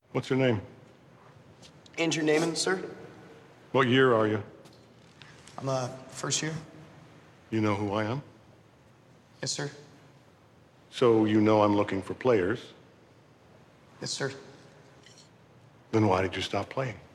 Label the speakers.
Speaker 1: What's your name?
Speaker 2: Andrew Naaman, sir.
Speaker 1: What year are you?
Speaker 2: I'm first year.
Speaker 1: You know who I am?
Speaker 2: Yes, sir.
Speaker 1: So you know I'm looking for players.
Speaker 2: Yes, sir.
Speaker 1: Then why did you stop playing?